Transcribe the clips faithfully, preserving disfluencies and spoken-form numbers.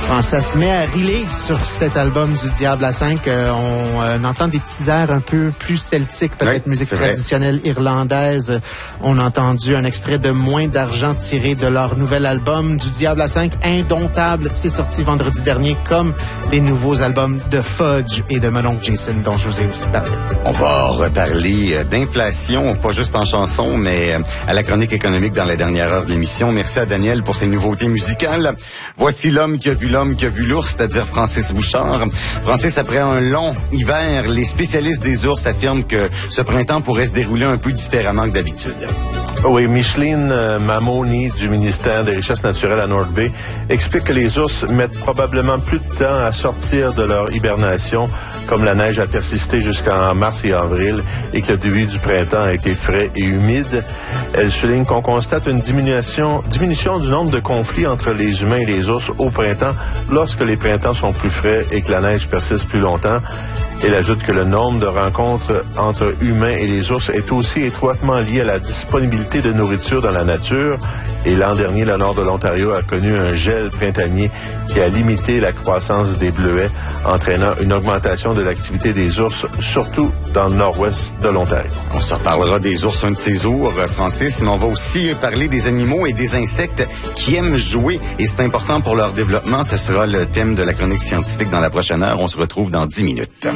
Ça se met à riler sur cet album du Diable à cinq. Euh, on, euh, on entend des petits airs un peu plus celtiques, peut-être oui, musique traditionnelle vrai. irlandaise. On a entendu un extrait de Moins d'argent tiré de leur nouvel album du Diable à cinq, Indomptable. C'est sorti vendredi dernier, comme les nouveaux albums de Fudge et de mon oncle Jason, dont je vous ai aussi parlé. On va reparler d'inflation, pas juste en chanson, mais à la chronique économique dans la dernière heure de l'émission. Merci à Daniel pour ses nouveautés musicales. Voici l'homme qui a vu l'homme qui a vu l'ours, c'est-à-dire Francis Bouchard. Francis, après un long hiver, les spécialistes des ours affirment que ce printemps pourrait se dérouler un peu différemment que d'habitude. Oui, Micheline euh, Mamoni du ministère des Richesses naturelles à North Bay explique que les ours mettent probablement plus de temps à sortir de leur hibernation, comme la neige a persisté jusqu'en mars et avril et que le début du printemps a été frais et humide. Elle souligne qu'on constate une diminution, diminution du nombre de conflits entre les humains et les ours au printemps lorsque les printemps sont plus frais et que la neige persiste plus longtemps. Elle ajoute que le nombre de rencontres entre humains et les ours est aussi étroitement lié à la disponibilité de nourriture dans la nature. Et l'an dernier, le nord de l'Ontario a connu un gel printanier qui a limité la croissance des bleuets, entraînant une augmentation de l'activité des ours, surtout dans le nord-ouest de l'Ontario. On se reparlera des ours un de ces jours, Francis, mais on va aussi parler des animaux et des insectes qui aiment jouer. Et c'est important pour leur développement. Ce sera le thème de la chronique scientifique dans la prochaine heure. On se retrouve dans dix minutes.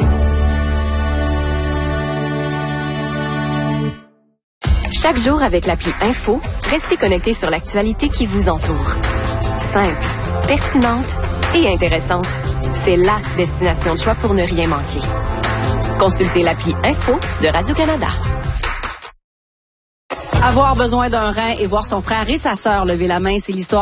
Chaque jour avec l'appli Info, restez connectés sur l'actualité qui vous entoure. Simple, pertinente et intéressante. C'est la destination de choix pour ne rien manquer. Consultez l'appli Info de Radio-Canada. Avoir besoin d'un rein et voir son frère et sa sœur lever la main, c'est l'histoire